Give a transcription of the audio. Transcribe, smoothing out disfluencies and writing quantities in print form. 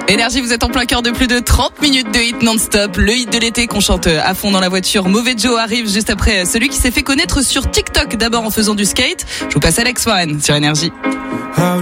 Énergie, vous êtes en plein cœur de plus de 30 minutes de hit non-stop. Le hit de l'été qu'on chante à fond dans la voiture. Mauvais Joe arrive juste après celui qui s'est fait connaître sur TikTok, d'abord en faisant du skate. Je vous passe Alex Warren sur Énergie.